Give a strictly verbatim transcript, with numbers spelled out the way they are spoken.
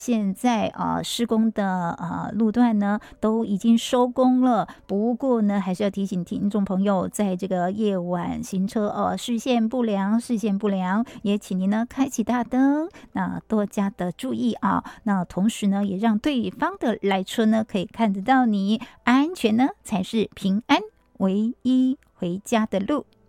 现在啊、呃、施工的啊、呃、路段呢都已经收工了，不过呢还是要提醒听众朋友，在这个夜晚行车哦，视线不良，视线不良，也请您呢开启大灯，那多加的注意啊。那同时呢，也让对方的来车呢可以看得到你，安全呢才是平安唯一回家的路。